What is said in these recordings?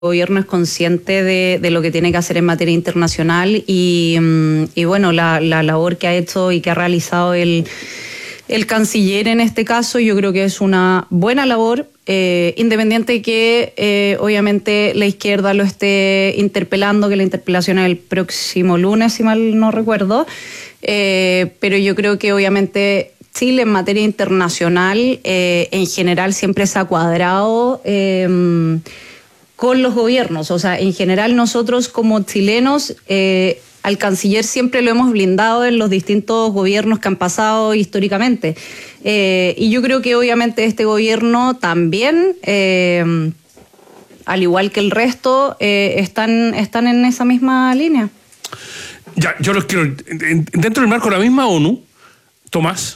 gobierno es consciente de lo que tiene que hacer en materia internacional y bueno, la labor que ha hecho y que ha realizado el canciller en este caso, yo creo que es una buena labor, independiente de que obviamente la izquierda lo esté interpelando, que la interpelación es el próximo lunes, si mal no recuerdo, pero yo creo que obviamente Chile en materia internacional en general siempre se ha cuadrado con los gobiernos, o sea, en general nosotros como chilenos al canciller siempre lo hemos blindado en los distintos gobiernos que han pasado históricamente. Y yo creo que obviamente este gobierno también, al igual que el resto, están en esa misma línea. Ya, yo los quiero. Dentro del marco de la misma ONU, Tomás,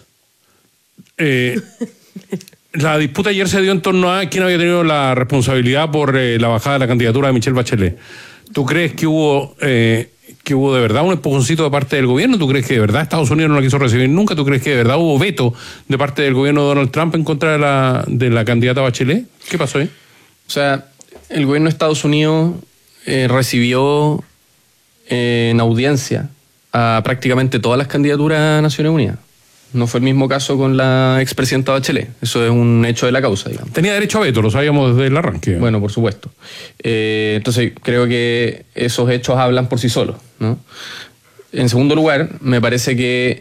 la disputa ayer se dio en torno a quién había tenido la responsabilidad por la bajada de la candidatura de Michelle Bachelet. ¿Tú crees que hubo de verdad un empujoncito de parte del gobierno? ¿Tú crees que de verdad Estados Unidos no la quiso recibir nunca? ¿Tú crees que de verdad hubo veto de parte del gobierno de Donald Trump en contra de la candidata Bachelet? ¿Qué pasó ahí? O sea, el gobierno de Estados Unidos recibió en audiencia a prácticamente todas las candidaturas a Naciones Unidas. No fue el mismo caso con la expresidenta Bachelet. Eso es un hecho de la causa, digamos. Tenía derecho a veto, lo sabíamos desde el arranque. Bueno, por supuesto. Entonces, creo que esos hechos hablan por sí solos, ¿no? En segundo lugar, me parece que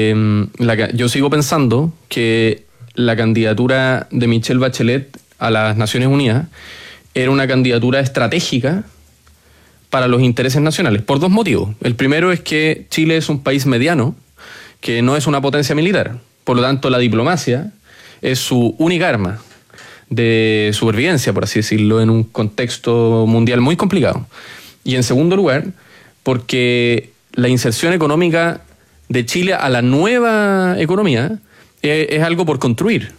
yo sigo pensando que la candidatura de Michelle Bachelet a las Naciones Unidas era una candidatura estratégica para los intereses nacionales, por dos motivos. El primero es que Chile es un país mediano, que no es una potencia militar. Por lo tanto, la diplomacia es su única arma de supervivencia, por así decirlo, en un contexto mundial muy complicado. Y en segundo lugar, porque la inserción económica de Chile a la nueva economía es algo por construir.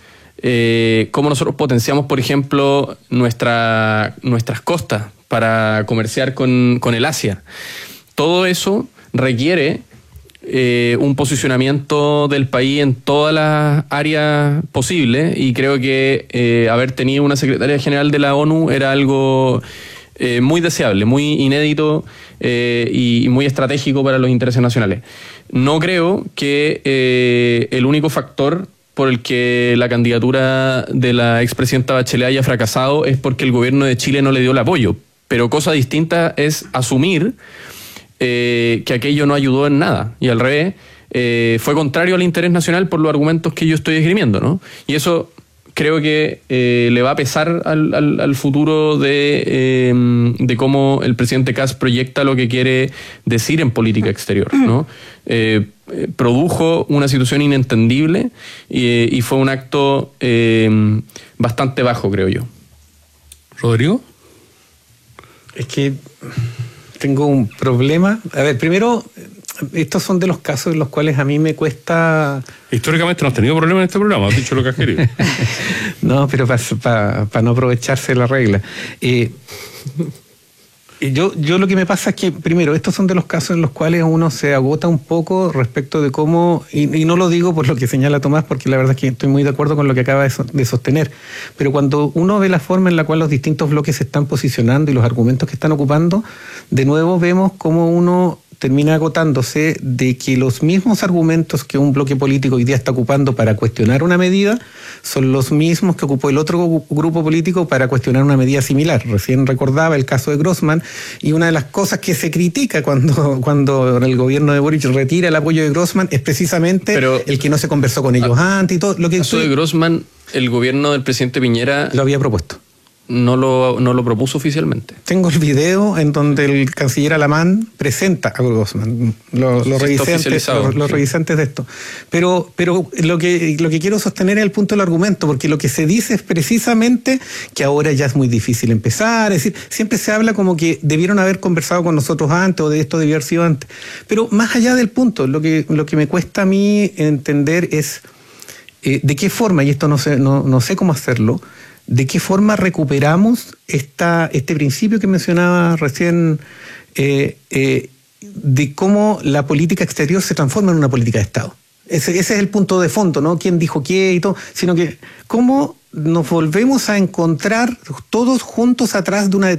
Cómo nosotros potenciamos, por ejemplo, nuestras costas para comerciar con el Asia. Todo eso requiere un posicionamiento del país en todas las áreas posibles, y creo que haber tenido una secretaria general de la ONU era algo muy deseable, muy inédito y muy estratégico para los intereses nacionales. No creo que el único factor por el que la candidatura de la expresidenta Bachelet haya fracasado es porque el gobierno de Chile no le dio el apoyo, pero cosa distinta es asumir que aquello no ayudó en nada, y al revés, fue contrario al interés nacional por los argumentos que yo estoy esgrimiendo, ¿no? Y eso creo que le va a pesar al futuro de cómo el presidente Kast proyecta lo que quiere decir en política exterior, ¿no? Produjo una situación inentendible y fue un acto bastante bajo, creo yo. ¿Rodrigo? Es que tengo un problema. A ver, primero, estos son de los casos en los cuales a mí me cuesta... Históricamente no has tenido problemas en este programa, has dicho lo que has querido. No, pero para no aprovecharse de la regla. Yo lo que me pasa es que, primero, estos son de los casos en los cuales uno se agota un poco respecto de cómo, y no lo digo por lo que señala Tomás, porque la verdad es que estoy muy de acuerdo con lo que acaba de sostener, pero cuando uno ve la forma en la cual los distintos bloques se están posicionando y los argumentos que están ocupando, de nuevo vemos cómo uno termina agotándose de que los mismos argumentos que un bloque político hoy día está ocupando para cuestionar una medida son los mismos que ocupó el otro grupo político para cuestionar una medida similar. Recién recordaba el caso de Grossman, y una de las cosas que se critica cuando el gobierno de Boric retira el apoyo de Grossman es precisamente el que no se conversó con ellos antes y todo. Lo que el caso de Grossman, el gobierno del presidente Piñera lo había propuesto. No lo propuso oficialmente. Tengo el video en donde el canciller Alamán presenta a Grossman. Lo revisé antes de esto. Pero lo que quiero sostener es el punto del argumento, porque lo que se dice es precisamente que ahora ya es muy difícil empezar. Es decir, siempre se habla como que debieron haber conversado con nosotros antes, o de esto debió haber sido antes. Pero más allá del punto, lo que me cuesta a mí entender es de qué forma, y esto no sé cómo hacerlo, ¿de qué forma recuperamos este principio que mencionaba recién, de cómo la política exterior se transforma en una política de Estado? Ese es el punto de fondo, ¿no? ¿Quién dijo qué y todo? Sino que cómo nos volvemos a encontrar todos juntos atrás de una